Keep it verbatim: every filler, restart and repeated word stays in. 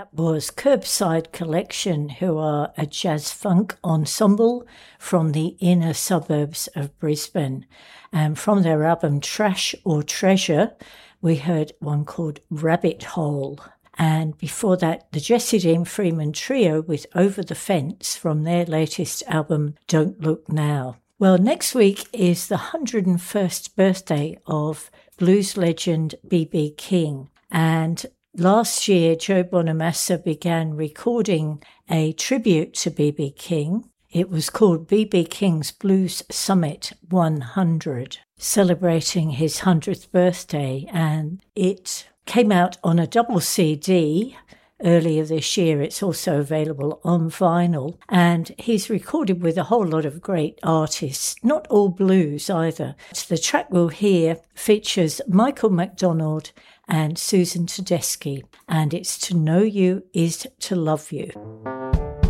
that was Curbside Collection, who are a jazz funk ensemble from the inner suburbs of Brisbane. And from their album Trash or Treasure, we heard one called Rabbit Hole. And before that, the Jessie Dean Freeman Trio with Over the Fence from their latest album Don't Look Now. Well, next week is the one hundred first birthday of blues legend B B King. And last year, Joe Bonamassa began recording a tribute to B B King. It was called B B King's Blues Summit one hundred, celebrating his one hundredth birthday. And it came out on a double C D earlier this year. It's also available on vinyl. And he's recorded with a whole lot of great artists, not all blues either. The track we'll hear features Michael McDonald and Susan Tedeschi, and it's To Know You Is To Love You.